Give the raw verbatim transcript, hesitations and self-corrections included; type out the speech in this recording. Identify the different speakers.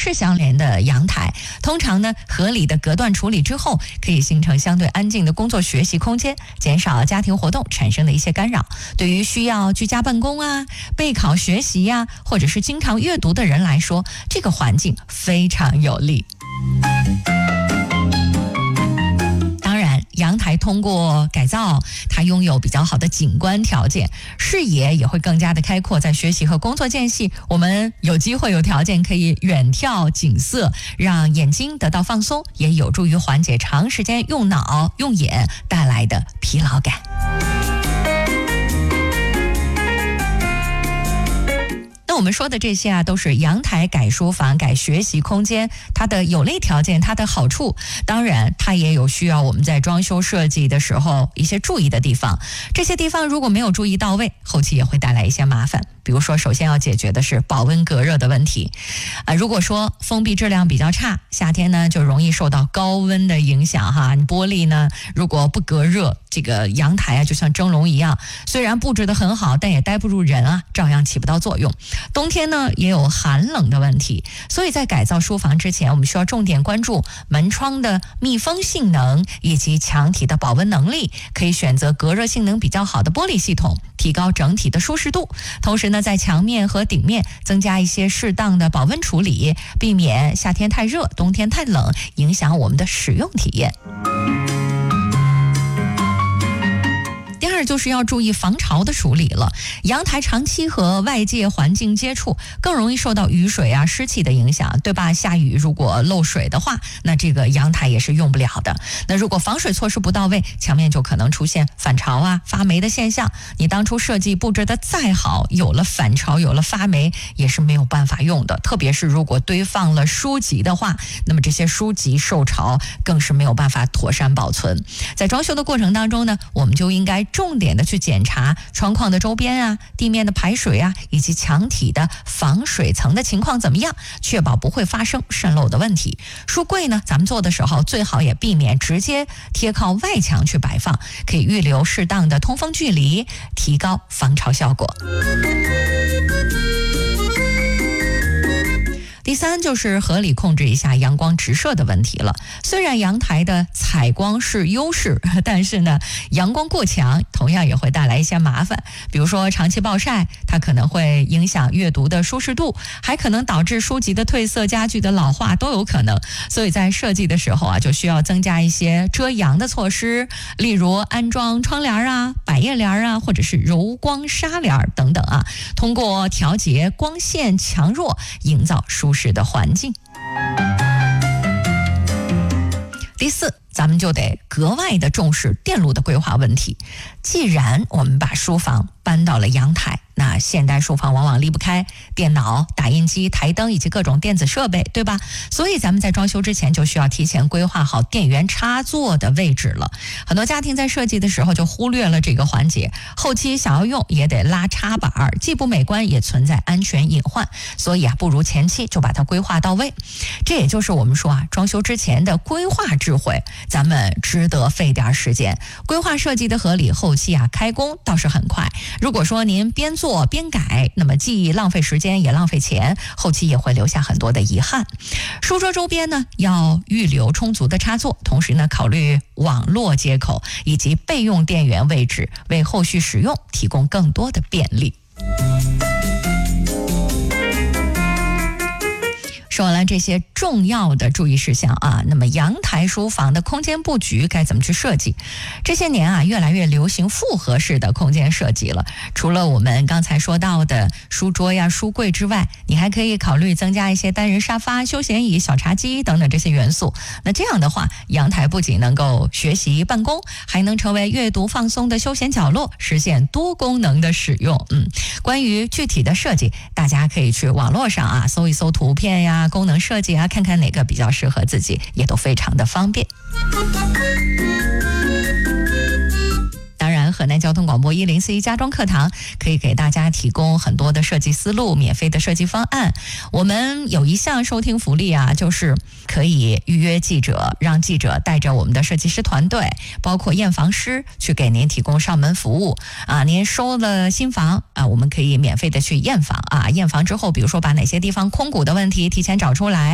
Speaker 1: 室相连的阳台，通常呢合理的隔断处理之后，可以形成相对安静的工作学习空间，减少家庭活动产生的一些干扰。对于需要居家办公啊、备考学习呀、啊，或者是经常阅读的人来说，这个环境非常有利。阳台通过改造，它拥有比较好的景观条件，视野也会更加的开阔。在学习和工作间隙，我们有机会有条件可以远眺景色，让眼睛得到放松，也有助于缓解长时间用脑用眼带来的疲劳感。我们说的这些啊，都是阳台改书房、改学习空间它的有利条件，它的好处。当然它也有需要我们在装修设计的时候一些注意的地方，这些地方如果没有注意到位，后期也会带来一些麻烦。比如说首先要解决的是保温隔热的问题啊、呃，如果说封闭质量比较差，夏天呢就容易受到高温的影响哈。你玻璃呢如果不隔热，这个阳台啊就像蒸笼一样，虽然布置得很好，但也待不住人啊，照样起不到作用。冬天呢也有寒冷的问题，所以在改造书房之前，我们需要重点关注门窗的密封性能以及墙体的保温能力，可以选择隔热性能比较好的玻璃系统，提高整体的舒适度。同时呢，在墙面和顶面增加一些适当的保温处理，避免夏天太热，冬天太冷，影响我们的使用体验。第二就是要注意防潮的处理了，阳台长期和外界环境接触，更容易受到雨水啊、湿气的影响，对吧？下雨如果漏水的话，那这个阳台也是用不了的。那如果防水措施不到位，墙面就可能出现反潮啊、发霉的现象。你当初设计布置的再好，有了反潮、有了发霉，也是没有办法用的。特别是如果堆放了书籍的话，那么这些书籍受潮，更是没有办法妥善保存。在装修的过程当中呢，我们就应该重重点的去检查窗框的周边啊、地面的排水啊，以及墙体的防水层的情况怎么样，确保不会发生渗漏的问题。书柜呢，咱们做的时候最好也避免直接贴靠外墙去摆放，可以预留适当的通风距离，提高防潮效果。第三就是合理控制一下阳光直射的问题了。虽然阳台的采光是优势，但是呢，阳光过强同样也会带来一些麻烦。比如说长期暴晒，它可能会影响阅读的舒适度，还可能导致书籍的褪色、家具的老化都有可能。所以在设计的时候啊，就需要增加一些遮阳的措施，例如安装窗帘啊、百叶帘啊，或者是柔光纱帘等等啊，通过调节光线强弱，营造舒适的环境。第四，咱们就得格外的重视电路的规划问题。既然我们把书房搬到了阳台，那现代书房往往离不开电脑、打印机、台灯以及各种电子设备，对吧？所以咱们在装修之前就需要提前规划好电源插座的位置了。很多家庭在设计的时候就忽略了这个环节，后期想要用也得拉插板，既不美观也存在安全隐患，所以啊，不如前期就把它规划到位。这也就是我们说啊，装修之前的规划智慧，咱们值得费点时间。规划设计的合理，后期啊开工倒是很快。如果说您边做边改，那么既浪费时间也浪费钱，后期也会留下很多的遗憾。书桌周边呢，要预留充足的插座，同时呢，考虑网络接口以及备用电源位置，为后续使用提供更多的便利。说完了这些重要的注意事项啊，那么阳台书房的空间布局该怎么去设计？这些年啊，越来越流行复合式的空间设计了。除了我们刚才说到的书桌呀、书柜之外，你还可以考虑增加一些单人沙发、休闲椅、小茶几等等这些元素。那这样的话，阳台不仅能够学习办公，还能成为阅读放松的休闲角落，实现多功能的使用。嗯，关于具体的设计，大家可以去网络上啊搜一搜图片呀、功能设计啊，看看哪个比较适合自己，也都非常的方便。当然，河南交通广播一零四一家装课堂可以给大家提供很多的设计思路、免费的设计方案。我们有一项收听福利啊，就是可以预约记者，让记者带着我们的设计师团队，包括验房师，去给您提供上门服务啊。您收了新房啊，我们可以免费的去验房啊。验房之后，比如说把哪些地方空鼓的问题提前找出来。